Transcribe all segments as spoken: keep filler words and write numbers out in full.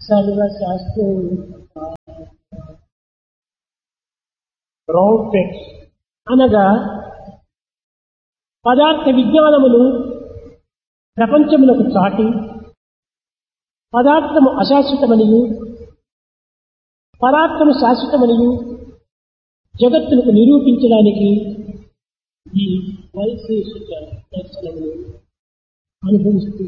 సర్వశాస్త్రం Broad text అనగా పదార్థ విజ్ఞానమును ప్రపంచములకు చాటి పదార్థము అశాశ్వతమనియు పదార్థము శాశ్వతమనియు జగత్తులకు నిరూపించడానికి ఈ వైశేషిక దర్శనమును అనుభవిస్తూ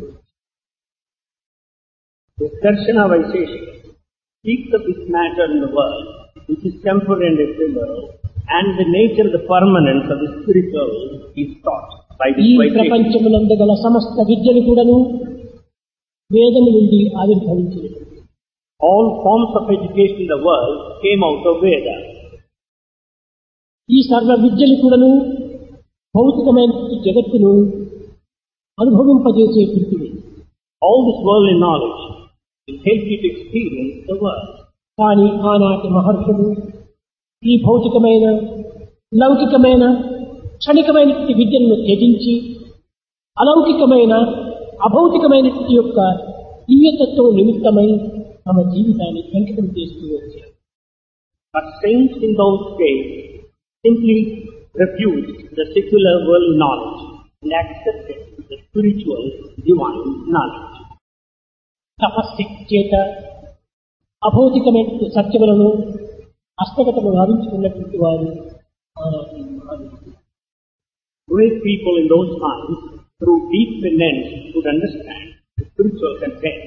the Darshana Vaisheshika speaks of this matter in the world, which is temporary and ephemeral, and the nature of the permanence of the spiritual is taught by this ఈ Vaisheshika. ప్రపంచమునందు గల సమస్త విద్యలు కూడాను వేదము నుండి ఆవిర్భవించినవి. All forms of education in the world came out of Veda. ఈ సర్వ విద్యలు కూడాను భౌతికమైన జగత్తును అనుభవింపజేసేటువంటివి. All this worldly knowledge will help you to experience the world. కానీ ఆనాటి మహర్షులు ఈ భౌతికమైన లౌకికమైన క్షణికమైన విద్యలను త్యజించి అలౌకికమైన అభౌతికమైన యొక్క దివ్యతత్వం నిమిత్తమై తమ జీవితాన్ని అంకితం చేస్తూ వచ్చారు. But saints in those days simply refused the secular worldly knowledge and accepted the spiritual divine knowledge. తపశక్తి చేత అభౌతికమైన సత్యములను హస్తగతము భావించుకున్నటువంటి వారు ఆనాటి మహానుభావులు. Great people in those times, through deep penance, could understand the spiritual content.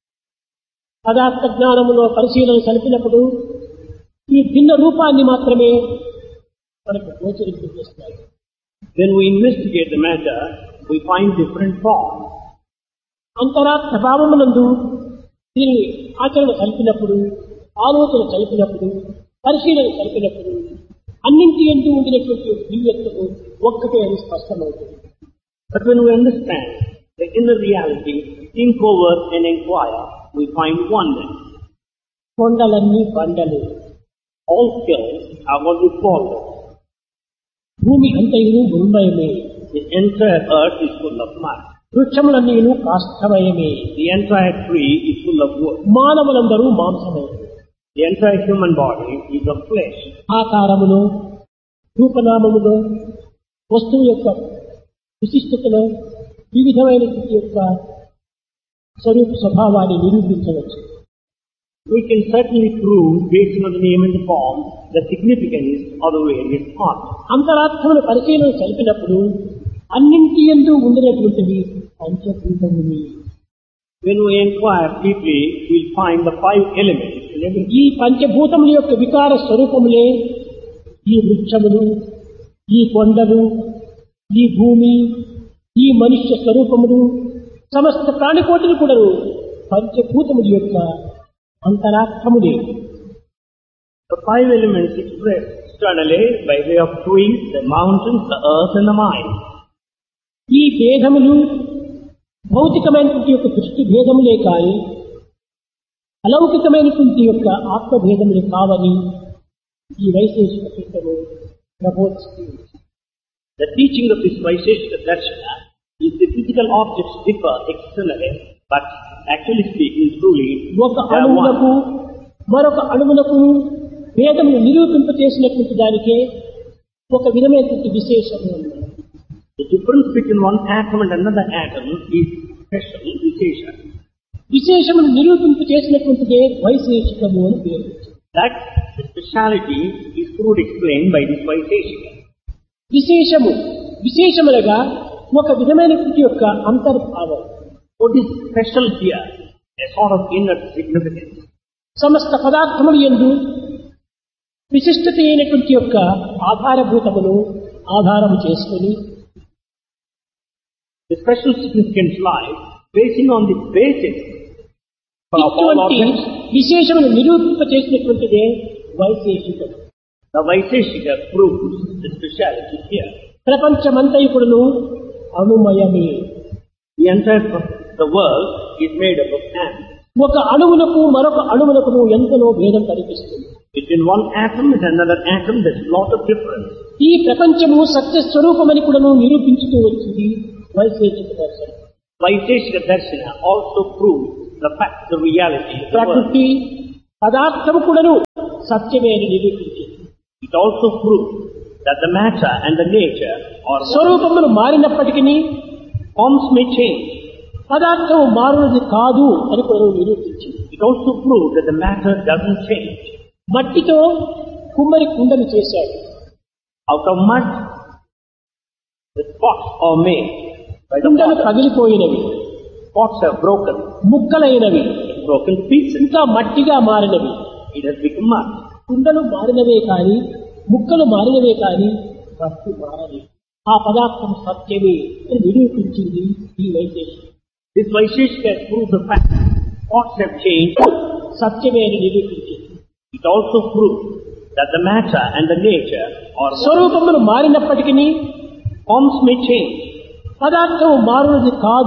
పదార్థ జ్ఞానములో పరిశీలన సలిపినప్పుడు ఈ భిన్న రూపాన్ని మాత్రమే మనకు గోచరింపజేస్తాయి. When we investigate the matter, we find different forms. అంతరాత్మ భావమునందు దీనిని ఆచరణ కలిపినప్పుడు ఆలోచన కలిపినప్పుడు పరిశీలన కలిపినప్పుడు అన్నింటి ఎందు ఉండినటువంటి దివ్యత్వము ఒక్కటే అని స్పష్టమవుతుంది. But when we understand the inner reality, think over and inquire, we find oneness. కొండలన్నీ బండలు, All hills are what we follow. భూమి అంతయును మృణ్మయమే, The entire earth is full of mud. వృక్షములన్నీను కాష్టమయమే, The entire tree is full of wood. మానవులందరూ మాంసమయమే. The entire human body is of flesh. ఆకారములో రూపనామములో వస్తువు యొక్క విశిష్టతలో వివిధమైన యొక్క స్వరూప స్వభావాన్ని నిరూపించవచ్చు. We can certainly prove, based on the name and the form, the significance of the various parts. అంతరాత్మను పరిశీలన జరిపినప్పుడు అన్నింటి యందు ఉండినటువంటివి పంచభూతములు. When we inquire deeply, we'll find the five elements in everything. ఈ పంచభూతముల యొక్క వికార స్వరూపములే ఈ వృక్షములు, ఈ కొండలు, ఈ భూమి, ఈ మనుష్య స్వరూపములు, సమస్త ప్రాణికోటిని కూడా పంచభూతముల యొక్క అంతరాత్మములే. The five elements expressed externally by way of trees, the mountains, the earth and the mind. ఈ భేదములు భౌతికమైనటువంటి యొక్క దృష్టి భేదములే కాని అలౌకికమైనటువంటి యొక్క ఆత్మభేదములు కావని ఈ వైశేషిక సూత్రము ప్రబోధిస్తుంది. The teaching of this Vaisheshika Darshana is the physical objects differ externally, but actually speaking truly, ఒక they are అణువులకు one. మరొక అణువులకు భేదమును నిరూపింప చేసినటువంటి దానికే ఒక విధమైనటువంటి విశేషము అన్నమాట. The difference between one atom and another atom is special, Vishesha. విశేషమును నిరూపింప చేసినటువంటిదే వైశేషికము అని పేరు. That the speciality is proved explained by this Vaisheshika. విశేషము విశేషములుగా ఒక విధమైనటువంటి యొక్క అంతర్భావం. What is special here? A sort of inner significance. సమస్త పదార్థములు యందు విశిష్టత అయినటువంటి యొక్క ఆధారభూతమును ఆధారము చేసుకుని The special significance lies basing on the basis of all ఇటువంటి objects. విశేషమును నిరూపింప చేసినటువంటిదే వైశేషికం. The Vaisheshika proves the speciality here. ప్రపంచమంతయుకుడును అణుమయమే. The entire the world is made up of atoms. ఒక అణువులకు మరొక అణువులకు ఎంతలో భేదం కనిపిస్తుంది. Between one atom and another atom, there's a lot of difference. ఈ ప్రపంచము సత్య స్వరూపమని కూడాను నిరూపించుతూ వచ్చింది వైశేషిక దర్శనం. Vaisheshika Darshana also proves the fact, the reality. The ప్రకృతి పదార్థము కూడాను సత్యమే అని నిరూపించింది. It also proves that the matter and the nature or స్వరూపములు మారినప్పటికీ forms may change. పదార్థము మారునది కాదు అని కూడా నిరూపించింది. It also proves that the matter doesn't change. మట్టితో కుమ్మరి కుండలు చేశాడు. Out of mud, the pots are made. By the కుండలు potter, పగిలిపోయినవి, pots have broken, ముక్కలైనవి, broken to pieces. ఇంకా మట్టిగా మారినవి. It has become mud. కుండలు మారినవే కాని ముక్కలు మారినవే కాని వస్తు మారని ఆ పదార్థం సత్యమే అని నిరూపించింది ఈ వైశేషికం. This Vaisheshika has proved the fact. Pots have changed. సత్యమే అని నిరూపించింది. It also proves that the matter and the nature or స్వరూపములు మారినప్పటికీ forms may change. పదార్థము మారునది కాదు